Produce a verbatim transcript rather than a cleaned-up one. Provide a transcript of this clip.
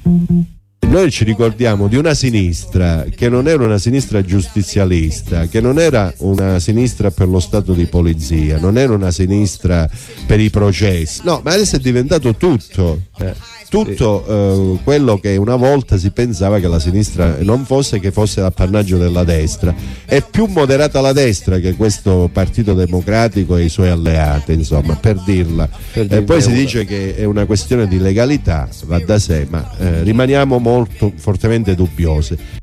Noi ci ricordiamo di una sinistra che non era una sinistra giustizialista, che non era una sinistra per lo stato di polizia, non era una sinistra per i processi, no, ma adesso è diventato tutto. Eh. Tutto eh, quello che una volta si pensava che la sinistra non fosse, che fosse l'appannaggio della destra. È più moderata la destra che questo Partito Democratico e i suoi alleati, insomma, per dirla. Per e poi si una. dice che è una questione di legalità, va da sé, ma eh, rimaniamo molto fortemente dubbiosi.